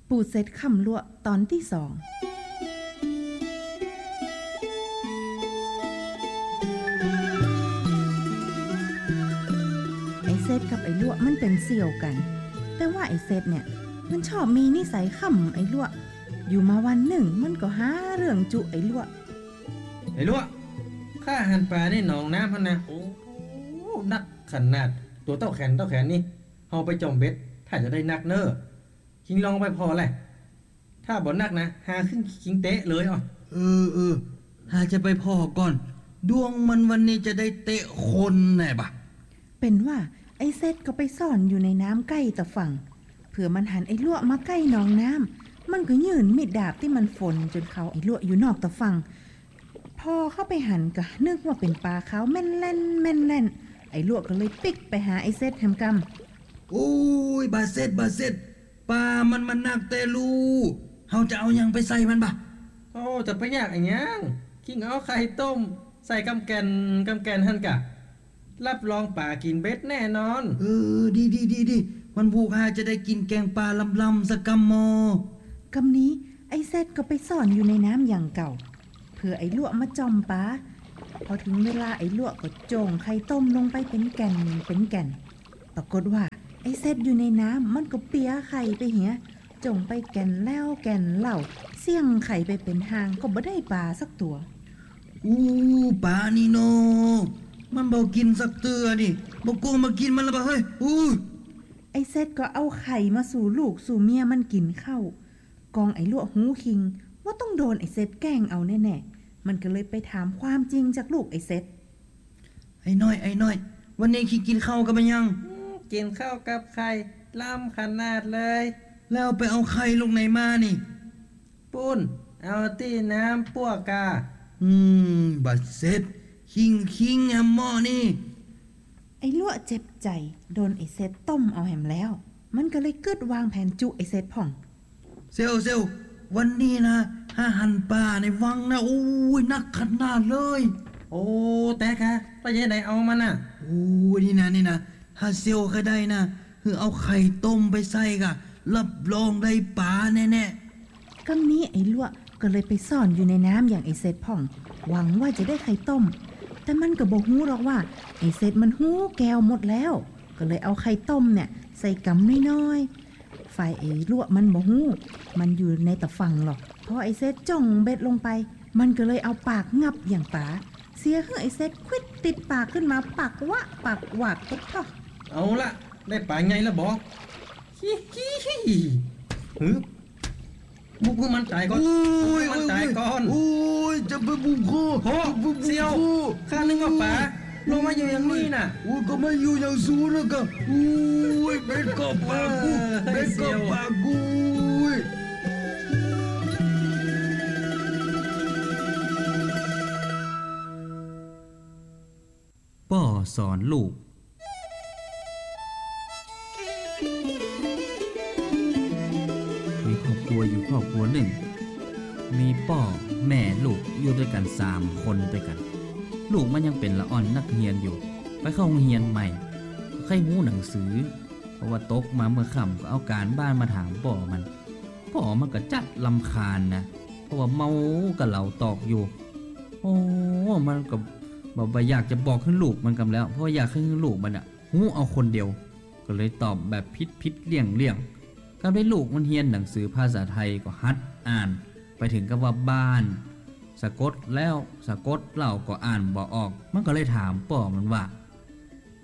ปู่เสร็จคำลวตอนที่2ไอ้เซตกับไอ้ลวมันเป็นเสี่ยวกันแต่ว่าไอ้เซตเนี่ยมันชอบมีนิสัยค่ำไอ้ลวอยู่มาวันหนึ่งมันก็หาเรื่องจุไอ้ลวข้าหันปลาในหนองน้ำพันนะโอ้นักขนาดตัวเต้าแขนนี่เอาไปจมเบ็ดถ้าจะได้นักเนอคิงลองไปพอแหละถ้าบ่นักนะหาขึ้นคิงเตะเลยอ่ะหาจะไปพอก่อนดวงมันวันนี้จะได้เตะคนแน่บะเป็นว่าไอ้เซตก็ไปซ่อนอยู่ในน้ำใกล้ตะฝั่งเผื่อมันหันไอ้ลวมาใกล้หนองน้ำมันก็ยื่นมีดดาบที่มันฝนจนเขาไอ้ลวอยู่นอกตะฝั่งพอเข้าไปหันก็นึกว่าเป็นปลาเขาแม่นเล่นไอ้ลวก็เลยปิกไปหาไอ้เซตแฮมกำโอ้ยบาเซตปลามันนักเตลูเฮาจะเอายังไปใส่มันบะโอ้จะไปยากไอ้ยังคิงเอาไข่ต้มใส่กำแกนหั่นกะรับรองป่ากินเบ็ดแน่นอนดีมันผูกหาจะได้กินแกงปลาลำสักกำมอกำนี้ไอ้เซตก็ไปซ่อนอยู่ในน้ำอย่างเก่าเพื่อไอ้ลวมาจอมปลาพอถึงเวลาไอ้ลวก็โจงไข่ต้มลงไปเป็นแก่นปรากฏว่าไอ้เซตอยู่ในน้ำมันก็เปียไข่ไปเหียจงไปแก่นแล้วแก่นเหล่าเสี่ยงไข่ไปเป็นหางก็บ่ได้ปลาสักตัวปลานี่โนมันบ่กินสักเตือนี่บ่โกงมากินมันละบ่เฮ้ยไอ้เซตก็เอาไข่มาสู่ลูกสู่เมียมันกินเข้ากองไอ้ลวหูคิงว่าต้องโดนไอ้เซตแกล้งเอาแน่ๆมันก็เลยไปถามความจริงจากลูกไอ้เซตไอ้น้อยวันนี้คิงกินข้าวกันมั้ยยังกินข้าวกับไข่ล้ำขนาดเลยแล้วไปเอาไข่ลงไหนมานี่ปุ้นเอาที่น้ำปั่วกาบัดเสร็จคิงอะหม้อนี่ไอ้ลวเจ็บใจโดนไอ้เซตต้มเอาแหมแล้วมันก็เลยกึดวางแผนจุไอ้เซตพ่องเซลวันนี้นะหั่นปลาในวังนะโอ้ยนักขนาดเลยโอ้แต่ค่ะไปยังไหนเอามันน่ะโอ้ยนี่นะถ้าเซลก็ได้นะคือเอาไข่ต้มไปใส่กะรับรองได้ปลาแน่ๆกำนี้ไอ้ลวก็เลยไปซ่อนอยู่ในน้ำอย่างไอ้เซตพ่องหวังว่าจะได้ไข่ต้มแต่มันก็บ่ฮู้หรอกว่าไอ้เซตมันหู้แก้วหมดแล้วก็เลยเอาไข่ต้มเนี่ยใส่กำน้อยๆฝ่ายไอ้ลวมันบ่ฮู้มันอยู่ในตะฝั่งหรอกพอไอ้เซตจ้องเบ็ดลงไปมันก็เลยเอาปากงับอย่างป๋าเสียให้ไอ้เซตควิดติดปากขึ้นมาปากวาดตุ๊บท่อเอาละได้ปลาไงละบอกบุกมันตายก่อนโอ้ยจะไปบุกโคเซียวข้านึกว่าป๋าลงมาอยู่อย่างนี้น่ะก็มาอยู่อย่างสูงแล้วก็เบ็ดก็ปากูป่อสอนลูกมีครอบครัวอยู่ครอบครัวหนึ่งมีป่อแม่ลูกอยู่ด้วยกัน3 คนด้วยกันลูกมันยังเป็นละอ่อนนักเรียนอยู่ไปเข้าโรงเรียนใหม่ใครหูหนังสือเพราะว่าตกมาเมื่อค่ำก็เอาการบ้านมาถามป่อมันก็จัดลำคาญนะเพราะว่าเมากับเหล้าตอกอยู่มันก็บอกอยากจะบอกให้ลูกมันกำแล้วเพราะอยากให้ลูกมันหูเอาคนเดียวก็เลยตอบแบบพิษเลี่ยงก็ได้ลูกมันเรียนหนังสือภาษาไทยก็หัดอ่านไปถึงกับว่าบ้านสะกดแล้วสะกดเล่าก็อ่านบ่ออกมันก็เลยถามป่อมันว่า